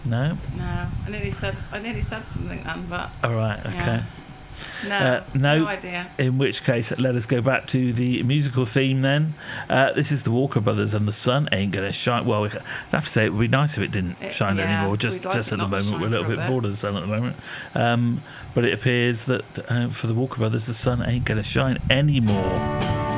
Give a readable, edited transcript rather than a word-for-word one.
No? No. I nearly said something then, but... All right, okay. Yeah. No idea. In which case, let us go back to the musical theme then. This is the Walker Brothers and the sun ain't gonna shine. Well, I have to say it would be nice if it didn't shine anymore. Just at the moment, we're a little bit bored of the sun at the moment. But it appears that for the Walker Brothers, the sun ain't gonna shine anymore.